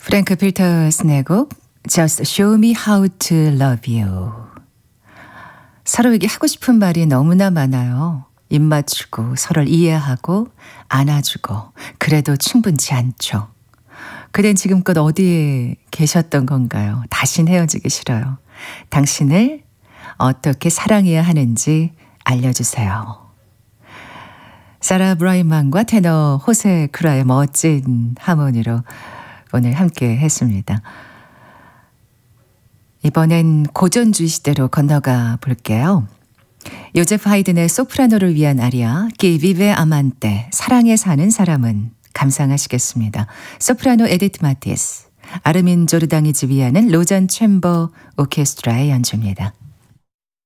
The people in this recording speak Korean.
프랭크 필터스의 곡 Just Show Me How to Love You. 서로에게 하고 싶은 말이 너무나 많아요. 입 맞추고 서로를 이해하고 안아주고 그래도 충분치 않죠. 그댄 지금껏 어디에 계셨던 건가요? 다신 헤어지기 싫어요. 당신을 어떻게 사랑해야 하는지 알려주세요. 사라 브라이먼과 테너 호세 크라의 멋진 하모니로 오늘 함께 했습니다. 이번엔 고전주의 시대로 건너가 볼게요. 요제프 하이든의 소프라노를 위한 아리아 Chi vive amante, 사랑에 사는 사람은 감상하시겠습니다. 소프라노 에디트 마티스, 아르민 조르당이 지휘하는 로잔 챔버 오케스트라의 연주입니다.